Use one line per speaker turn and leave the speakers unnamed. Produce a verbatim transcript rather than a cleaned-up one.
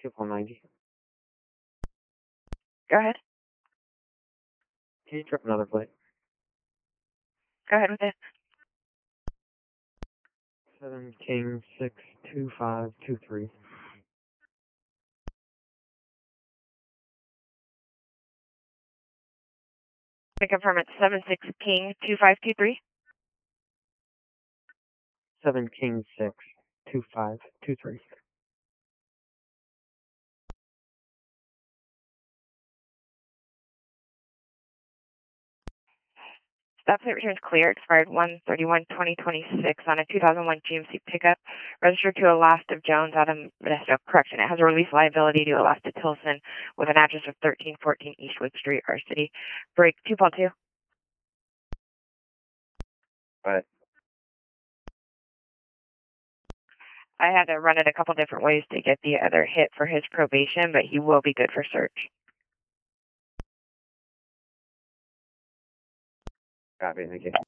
two four ninety.
Go ahead.
Can you trip another plate?
Go ahead with it.
Seven King six two five two three.
To confirm it's seven six King two five two three.
Seven King six two five two three.
That plate return is clear, expired one thirty-one twenty twenty-six on a two thousand one G M C pickup, registered to Alasta Jones out of Modesto. Correction, it has a release liability to Alasta Tilson with an address of thirteen fourteen Eastwood Street, our city. Break two Paul two.
Right.
I had to run it a couple different ways to get the other hit for his probation, but he will be good for search.
Copy, thank you.